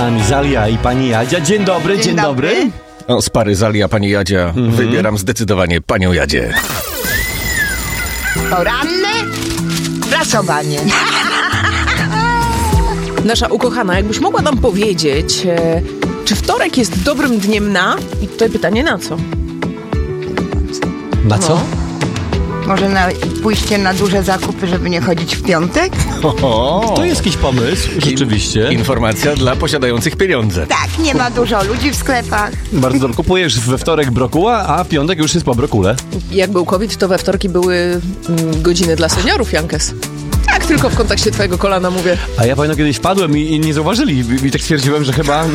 nami Zalia i pani Jadzia. Dzień dobry, dzień dobry. O, z pary Zalia, pani Jadzia. Wybieram zdecydowanie panią Jadzię. Poranne prasowanie. Nasza ukochana, jakbyś mogła nam powiedzieć, czy wtorek jest dobrym dniem na... I tutaj pytanie na co? Na co? Może na pójście na duże zakupy, żeby nie chodzić w piątek? To jest jakiś pomysł, rzeczywiście. Informacja dla posiadających pieniądze. Tak, nie ma dużo ludzi w sklepach. Bardzo dobrze. Kupujesz we wtorek brokuła, a w piątek już jest po brokule. Jak był COVID, to we wtorki były godziny dla seniorów, Jankes. Tak, tylko w kontekście twojego kolana mówię. A ja pamiętam, kiedyś wpadłem i nie zauważyli. I tak stwierdziłem, że chyba...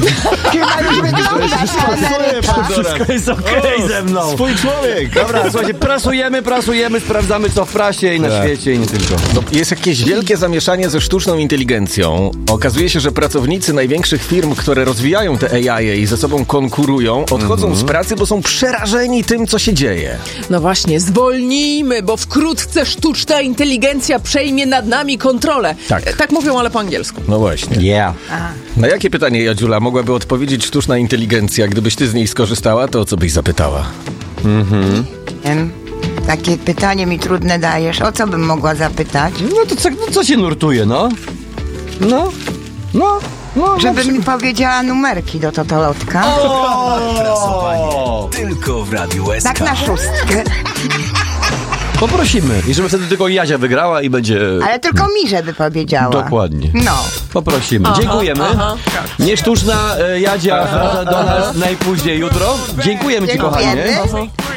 Wszystko jest okej ze mną. Swój człowiek. Dobra, słuchajcie, prasujemy, sprawdzamy co w prasie i na świecie i nie tylko. No, jest jakieś wielkie zamieszanie ze sztuczną inteligencją. Okazuje się, że pracownicy największych firm, które rozwijają te AI i ze sobą konkurują, odchodzą z pracy, bo są przerażeni tym, co się dzieje. No właśnie, zwolnijmy, bo wkrótce sztuczna inteligencja przejmie nad nami kontrolę. Tak mówią, ale po angielsku. No właśnie. Yeah. Na jakie pytanie, Jadziula, mogłaby odpowiedzieć sztuczna inteligencja? Gdybyś ty z niej skorzystała, to o co byś zapytała? Takie pytanie mi trudne dajesz. O co bym mogła zapytać? No to co się nurtuje, no? Żeby mi powiedziała numerki do totolotka. Tylko w Radiu SK. Tak na szóstkę. Poprosimy. I żeby wtedy tylko Jadzia wygrała i będzie... Ale tylko mi, żeby powiedziała. Dokładnie. No. Poprosimy. Dziękujemy. Niesztuczna Jadzia wraca do nas najpóźniej jutro. Dziękujemy ci, kochanie. Dziękujemy.